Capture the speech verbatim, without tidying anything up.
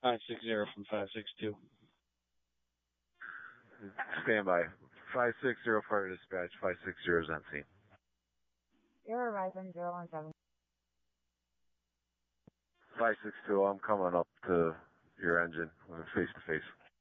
five six zero from five six two. Stand by. five six zero fire dispatch, five six zero is on scene. You're arriving zero one seven. five six two, I'm coming up to your engine face to face.